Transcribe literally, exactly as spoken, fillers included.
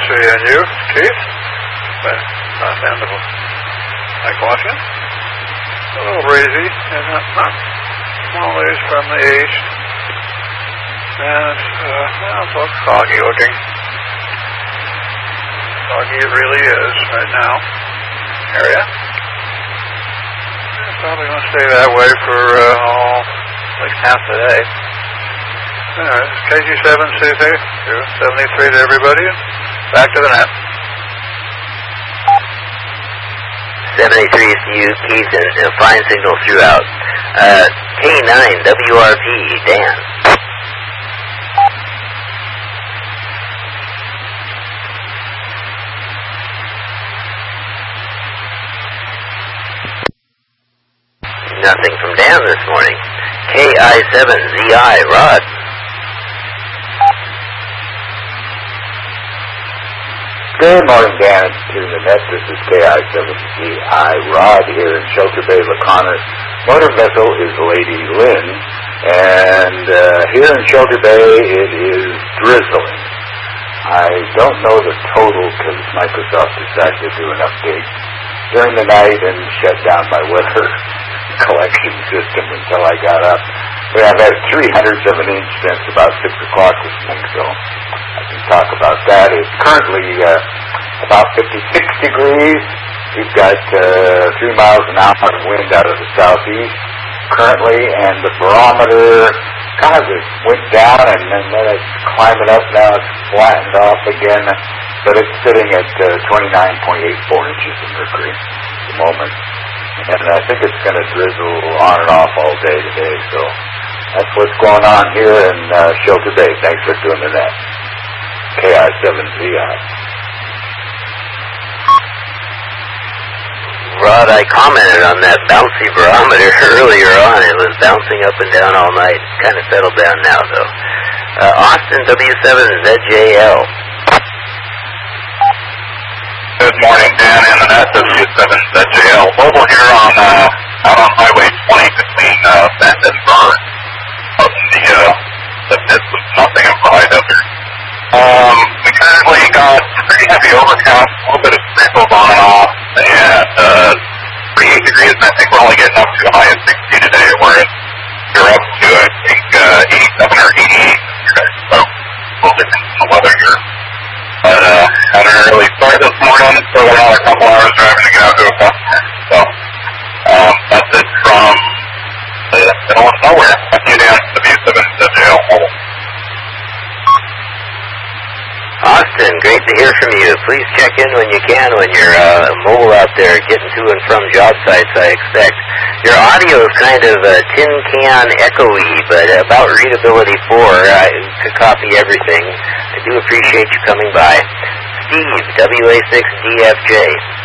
C N U, Keith. South end of Lake Washington. A little breezy, and not, not smallies from the east. And it's, uh, well, it looks foggy looking. Foggy it really is right now. Area. It's probably going to stay that way for uh, all, at least half the day. Anyway, K G seven C C, seventy-three to everybody, and back to the net. seventy-three is to you, Keith, and uh, fine signal throughout. Uh, K nine, W R P, Dan. Nothing from Dan this morning. K I seven, Z I, Rod. Good morning, Dan. To the net, this is K I seven Z I, Rod here in Shelter Bay, LaConner. Motor vessel is Lady Lynn, and uh, here in Shelter Bay it is drizzling. I don't know the total because Microsoft decided to do an update during the night and shut down my weather collection system until I got up. We have had three hundredths of an inch since about six o'clock this morning, so I can talk about that. It's currently uh, about fifty-six degrees. We've got uh, three miles an hour of wind out of the southeast currently, and the barometer kind of went down and then, then it's climbing up. Now it's flattened off again, but it's sitting at uh, twenty-nine point eight four inches of mercury at the moment. And I think it's going to drizzle on and off all day today, so that's what's going on here in uh, Shelter Bay. Thanks for doing the net. K I seven Z I. Rod, I commented on that bouncy barometer earlier on. It was bouncing up and down all night. It's kind of settled down now, though. Uh, Austin, W seven Z J L. Good morning, Dan, and the W seven Z J L. Over here on, uh, out on Highway twenty between, uh, Bend and Burn. Up in the, uh, the midst of nothing and pride up here. Um, we currently got pretty heavy overcast, a little bit of sprinkles on and off, and, uh, thirty-eight degrees, and I think we're only getting up to a high of sixty today, whereas you're up to, I think, uh, eighty-seven or eighty-eight today, so a little different from the weather here. But, uh, had an early start this morning, so we're on a couple hours driving to get out to a customer. So, um, that's it from the middle of nowhere. Thank you, Dan. W seven Z J L mobile. Austin, great to hear from you. Please check in when you can when you're uh, mobile out there getting to and from job sites, I expect. Your audio is kind of uh, tin can echoey, but about readability four, I could copy everything. I do appreciate you coming by. Steve, W A six D F J.